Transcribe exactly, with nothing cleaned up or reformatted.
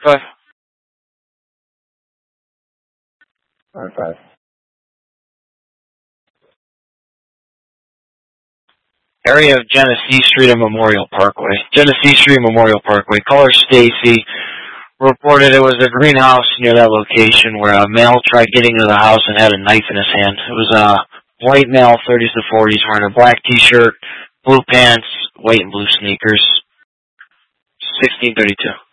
five. Nine five. Area of Genesee Street and Memorial Parkway. Genesee Street, Memorial Parkway. Caller Stacy reported it was a greenhouse near that location where a male tried getting into the house and had a knife in his hand. It was a white male, thirties to forties, wearing a black T-shirt, blue pants, white and blue sneakers. sixteen thirty-two.